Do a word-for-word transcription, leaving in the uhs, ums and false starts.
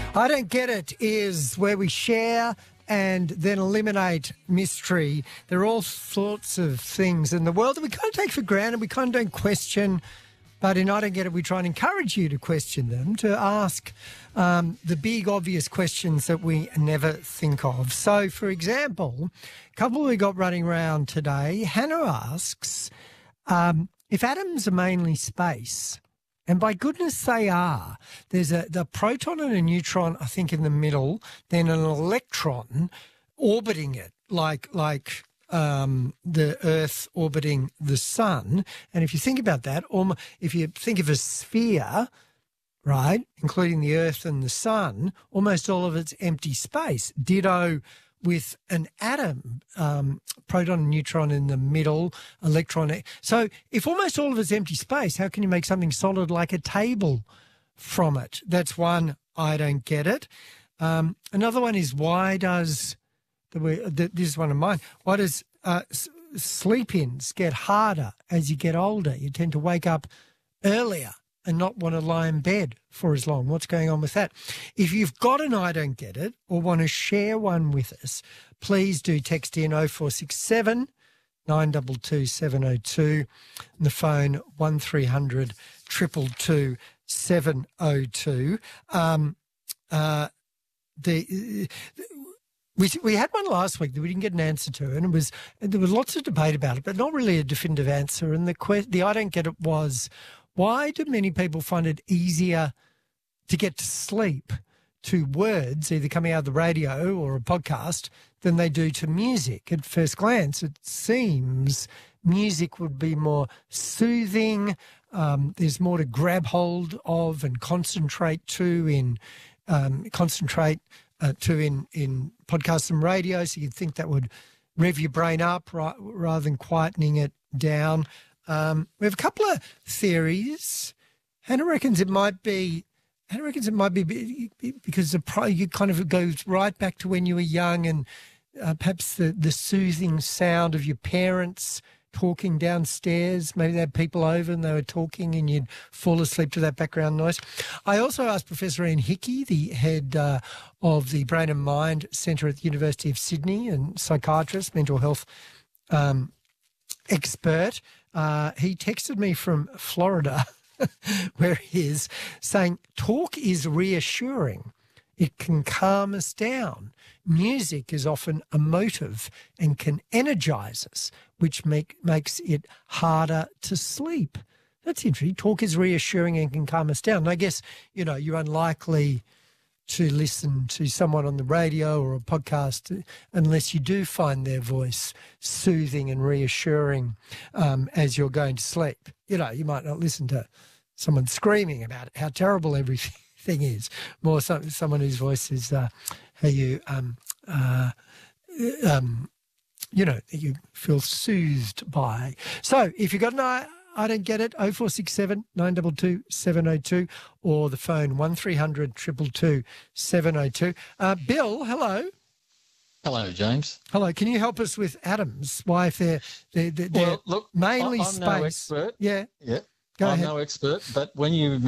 I Don't Get It is where we share and then eliminate mystery. There are all sorts of things in the world that we kind of take for granted, we kind of don't question. But in I Don't Get It, we try and encourage you to question them, to ask um, the big, obvious questions that we never think of. So, for example, a couple we got running around today, Hannah asks, um, if atoms are mainly space, and by goodness they are, there's a the proton and a neutron, I think, in the middle, then an electron orbiting it, like like... Um, the Earth orbiting the sun. And if you think about that, or if you think of a sphere, right, including the Earth and the sun, almost all of it's empty space. Ditto with an atom, um, proton and neutron in the middle, electron. So if almost all of it's empty space, how can you make something solid like a table from it? That's one, I don't get it. Um, another one is, why does... The way, this is one of mine. Why does uh, sleep-ins get harder as you get older? You tend to wake up earlier and not want to lie in bed for as long. What's going on with that? If you've got an I Don't Get It or want to share one with us, please do text in oh four six seven, nine two two, seven oh two and the phone one three hundred, two two two, seven oh two. Um, uh, the... Uh, We we had one last week that we didn't get an answer to, and it was there was lots of debate about it, but not really a definitive answer. And the que- the I don't get it was, why do many people find it easier to get to sleep to words, either coming out of the radio or a podcast, than they do to music? At first glance, it seems music would be more soothing. Um, there's more to grab hold of and concentrate to in um, concentrate. Uh, to in, in podcasts and radio, so you'd think that would rev your brain up right, rather than quietening it down. Um, we have a couple of theories. Hannah reckons it might be. Hannah reckons it might be because the you kind of goes right back to when you were young, and uh, perhaps the the soothing sound of your parents talking downstairs. Maybe they had people over and they were talking and you'd fall asleep to that background noise. I also asked Professor Ian Hickey, the head uh, of the Brain and Mind Centre at the University of Sydney and psychiatrist, mental health um, expert. Uh, he texted me from Florida, where he is, saying, talk is reassuring. It can calm us down. Music is often emotive and can energise us, which make, makes it harder to sleep. That's interesting. Talk is reassuring and can calm us down. And I guess, you know, you're unlikely to listen to someone on the radio or a podcast unless you do find their voice soothing and reassuring um, as you're going to sleep. You know, you might not listen to someone screaming about it, how terrible everything thing is. More some, someone whose voice is uh, how you, um, uh, um, you know, you feel soothed by. So if you've got an I, I don't get it, oh four six seven, nine two two, seven oh two or the phone one three hundred, two two two, seven oh two. Uh, Bill, hello. Hello, James. Hello. Can you help us with atoms? Why, if they're, they're, they're well, look, mainly I'm space. no expert. Yeah. Yeah. Go I'm ahead. no expert, but when you